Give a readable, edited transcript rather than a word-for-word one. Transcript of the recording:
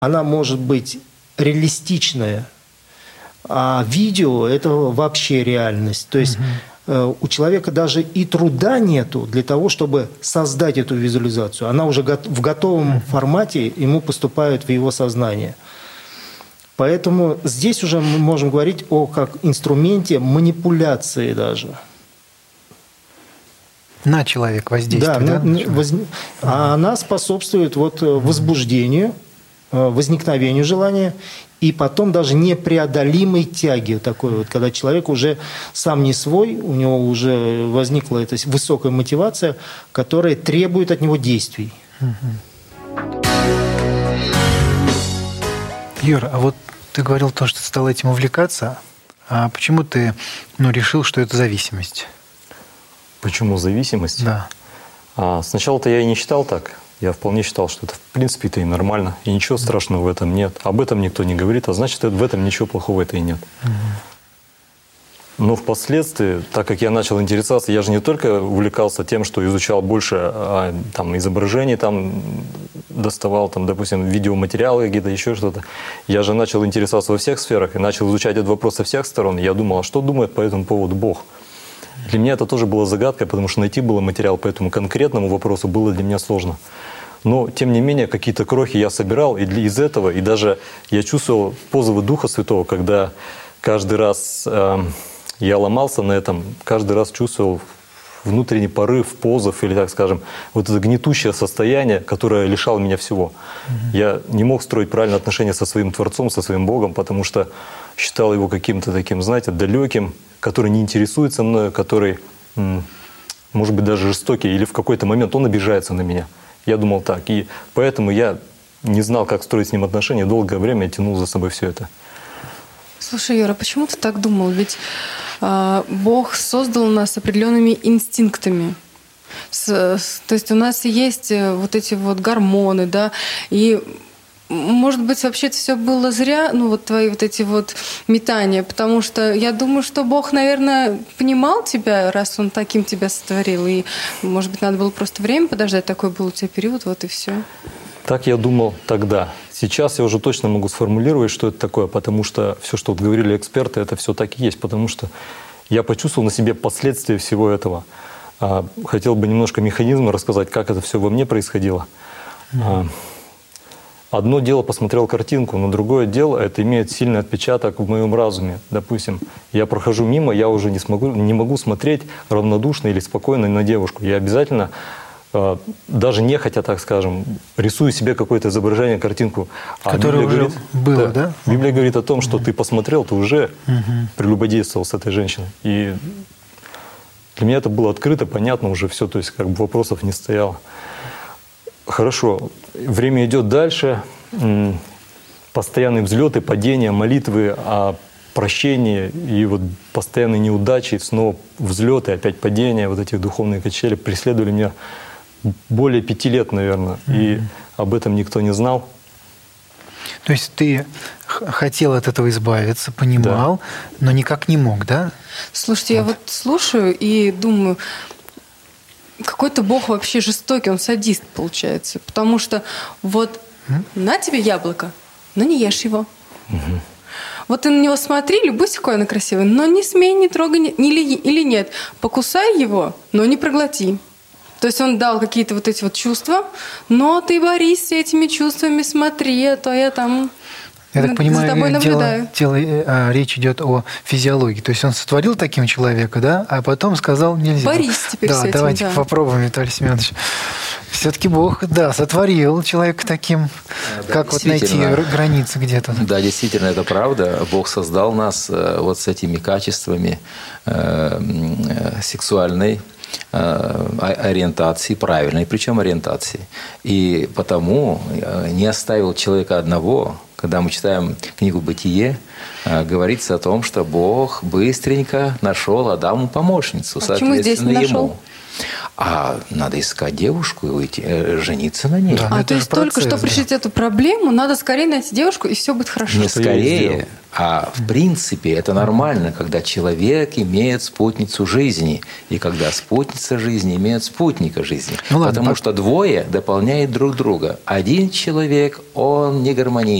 она может быть реалистичная, а видео – это вообще реальность. То есть у человека даже и труда нету для того, чтобы создать эту визуализацию. Она уже в готовом формате ему поступает в его сознание. Поэтому здесь уже мы можем говорить о как инструменте манипуляции даже. На человека воздействует, да? А она способствует возбуждению, возникновению желания и потом даже непреодолимой тяги такой когда человек уже сам не свой, у него уже возникла эта высокая мотивация, которая требует от него действий. Юр, а вот ты говорил то, что ты стал этим увлекаться, а почему ты решил, что это зависимость? Почему зависимость? Да. Сначала-то я и не считал так. Я вполне считал, что это в принципе-то и нормально, и ничего страшного в этом нет. Об этом никто не говорит, а значит, в этом ничего плохого-то и нет. Но впоследствии, так как я начал интересоваться, я же не только увлекался тем, что изучал больше изображений, доставал, допустим, видеоматериалы какие-то, еще что-то. Я же начал интересоваться во всех сферах и начал изучать этот вопрос со всех сторон. Я думал, а что думает по этому поводу Бог? Для меня это тоже было загадкой, потому что найти было материал по этому конкретному вопросу было для меня сложно. Но, тем не менее, какие-то крохи я собирал и из этого, и даже я чувствовал позывы Духа Святого, когда каждый раз я ломался на этом, каждый раз чувствовал внутренний порыв, позыв, или, так скажем, вот это гнетущее состояние, которое лишало меня всего. Я не мог строить правильные отношения со своим Творцом, со своим Богом, потому что считал его каким-то таким, знаете, далеким, который не интересуется мной, который, может быть, даже жестокий, или в какой-то момент он обижается на меня. Я думал так. И поэтому я не знал, как строить с ним отношения. Долгое время я тянул за собой все это. Слушай, Юра, почему ты так думал? Ведь Бог создал нас определенными инстинктами. То есть у нас есть вот эти вот гормоны, да, и может быть, вообще это все было зря, твои вот эти вот метания, потому что я думаю, что Бог, наверное, понимал тебя, раз Он таким тебя сотворил, и, может быть, надо было просто время подождать, такой был у тебя период, вот и все. Так я думал тогда. Сейчас я уже точно могу сформулировать, что это такое, потому что все, что говорили эксперты, это все так и есть, потому что я почувствовал на себе последствия всего этого. Хотел бы немножко механизма рассказать, как это все во мне происходило. Одно дело посмотрел картинку, но другое дело это имеет сильный отпечаток в моем разуме. Допустим, я прохожу мимо, я уже не могу смотреть равнодушно или спокойно на девушку. Я обязательно, даже нехотя, так скажем, рисую себе какое-то изображение, картинку. Которое уже говорит, было, да? Библия говорит о том, что ты посмотрел, ты уже прелюбодействовал с этой женщиной. И для меня это было открыто, понятно уже все, то есть как бы вопросов не стояло. Хорошо, время идет дальше, постоянные взлеты, падения, молитвы о прощении и вот постоянные неудачи, снова взлеты, опять падения, вот эти духовные качели преследовали меня более 5 лет, наверное, и об этом никто не знал. То есть ты хотел от этого избавиться, понимал, но никак не мог, да? Слушайте, я вот слушаю и думаю, какой-то Бог вообще жестокий, он садист получается. Потому что на тебе яблоко, но не ешь его. Вот ты на него смотри, любуйся, какой он красивый, но не смей, не трогай, или нет. Покусай его, но не проглоти. То есть он дал какие-то вот эти вот чувства, но ты борись с этими чувствами, смотри, а то я там... Я так понимаю, за тобой наблюдаю. Речь идет о физиологии. То есть он сотворил таким человека, да, а потом сказал нельзя. Борись теперь с этим, давайте попробуем, Виталий Семенович. Все-таки Бог, сотворил человека таким. Как вот найти границы где-то? Да, действительно, это правда. Бог создал нас вот с этими качествами сексуальной ориентации, правильной, причем ориентации. И потому не оставил человека одного. Когда мы читаем книгу «Бытие», говорится о том, что Бог быстренько нашел Адаму помощницу, почему здесь не нашел? А надо искать девушку и уйти, жениться на ней. Да. То есть только что решить эту проблему, надо скорее найти девушку, и все будет хорошо. Не скорее, а в принципе это нормально, когда человек имеет спутницу жизни, и когда спутница жизни имеет спутника жизни. Ну, ладно, потому что двое дополняют друг друга. Один человек, он не гармоничен.